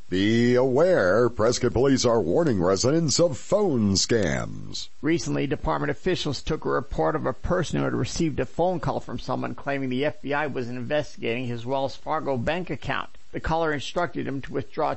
Be aware, Prescott police are warning residents of phone scams. Recently, department officials took a report of a person who had received a phone call from someone claiming the FBI was investigating his Wells Fargo bank account. The caller instructed him to withdraw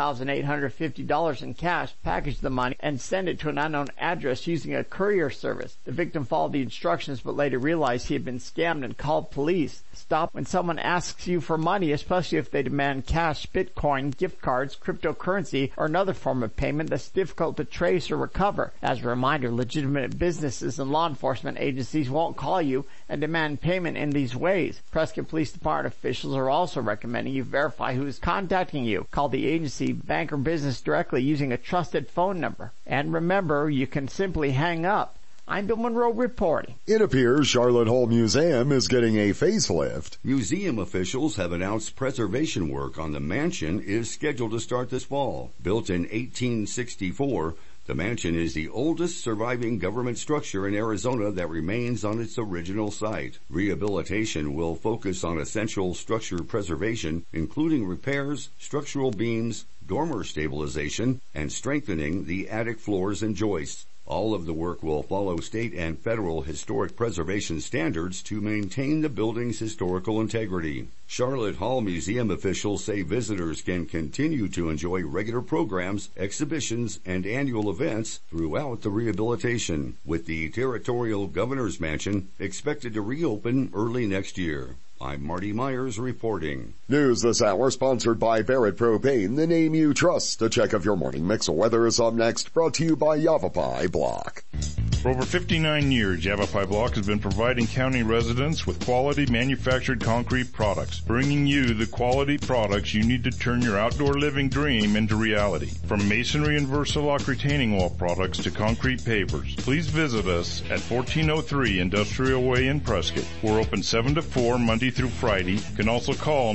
$12,850 in cash, package the money, and send it to an unknown address using a courier service. The victim followed the instructions but later realized he had been scammed and called police. Stop when someone asks you for money, especially if they demand cash, Bitcoin, gift cards, cryptocurrency, or another form of payment that's difficult to trace or recover. As a reminder, legitimate businesses and law enforcement agencies won't call you and demand payment in these ways. Prescott Police Department officials are also recommending you verify who is contacting you. Call the agency, bank, or business directly using a trusted phone number. And remember, you can simply hang up. I'm Bill Monroe reporting. It appears Charlotte Hall Museum is getting a facelift. Museum officials have announced preservation work on the mansion is scheduled to start this fall. Built in 1864, the mansion is the oldest surviving government structure in Arizona that remains on its original site. Rehabilitation will focus on essential structure preservation, including repairs, structural beams, dormer stabilization, and strengthening the attic floors and joists. All of the work will follow state and federal historic preservation standards to maintain the building's historical integrity. Charlotte Hall Museum officials say visitors can continue to enjoy regular programs, exhibitions, and annual events throughout the rehabilitation, with the Territorial Governor's Mansion expected to reopen early next year. I'm Marty Myers reporting. News this hour sponsored by Barrett Propane, the name you trust. A check of your morning mix of weather is up next, brought to you by Yavapai Block. For over 59 years, Yavapai Block has been providing county residents with quality manufactured concrete products, bringing you the quality products you need to turn your outdoor living dream into reality. From masonry and Versalock retaining wall products to concrete pavers, please visit us at 1403 Industrial Way in Prescott. We're open 7 to 4 Monday through Friday. You can also call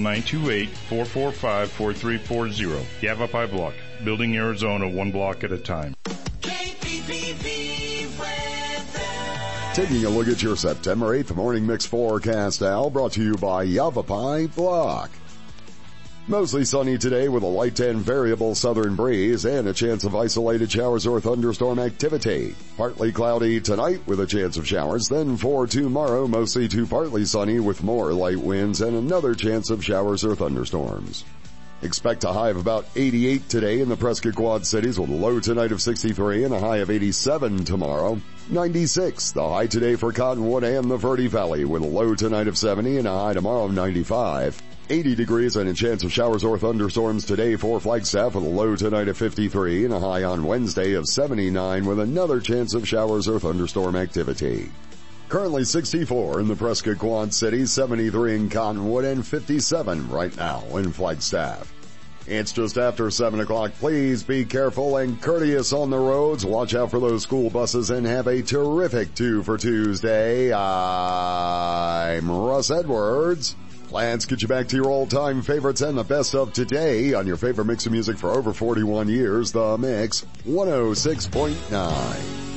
928-445-4340. Yavapai Block, building Arizona one block at a time. Taking a look at your September 8th morning mix forecast, Al, brought to you by Yavapai Block. Mostly sunny today with a light and variable southern breeze and a chance of isolated showers or thunderstorm activity. Partly cloudy tonight with a chance of showers. Then for tomorrow, mostly to partly sunny with more light winds and another chance of showers or thunderstorms. Expect a high of about 88 today in the Prescott Quad Cities with a low tonight of 63 and a high of 87 tomorrow. 96, the high today for Cottonwood and the Verde Valley with a low tonight of 70 and a high tomorrow of 95. 80 degrees and a chance of showers or thunderstorms today for Flagstaff with a low tonight of 53 and a high on Wednesday of 79 with another chance of showers or thunderstorm activity. Currently 64 in the Prescott Quad Cities, 73 in Cottonwood, and 57 right now in Flagstaff. It's just after 7 o'clock. Please be careful and courteous on the roads. Watch out for those school buses and have a terrific 2 for Tuesday. I'm Russ Edwards. Let's get you back to your all-time favorites and the best of today on your favorite mix of music for over 41 years, The Mix 106.9.